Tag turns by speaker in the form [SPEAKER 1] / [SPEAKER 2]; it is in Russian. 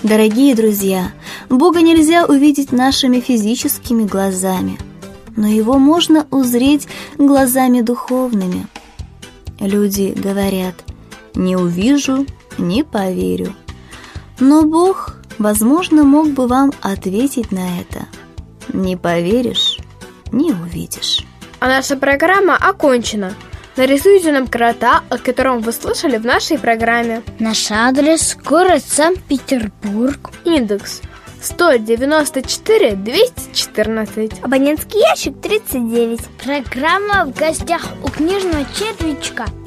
[SPEAKER 1] Дорогие друзья, Бога нельзя увидеть нашими физическими глазами, но Его можно узреть глазами духовными. Люди говорят: «Не увижу, не поверю». Но Бог, возможно, мог бы вам ответить на это: «Не поверишь, не увидишь».
[SPEAKER 2] А наша программа окончена. Нарисуйте нам крота, о котором вы слышали в нашей программе.
[SPEAKER 3] Наш адрес: город Санкт-Петербург.
[SPEAKER 2] Индекс 194 214.
[SPEAKER 4] Абонентский ящик 39.
[SPEAKER 3] Программа «В гостях у книжного червячка».